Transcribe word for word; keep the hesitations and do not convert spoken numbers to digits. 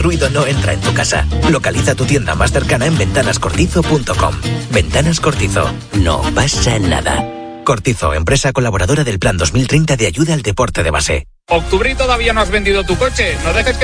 ruido no entra en tu casa. Localiza tu tienda más cercana en ventanas cortizo punto com. Ventanas Cortizo. No pasa nada. Cortizo, empresa colaboradora del Plan dos mil treinta de ayuda al deporte de base. Octubre y todavía no has vendido tu coche. No dejes que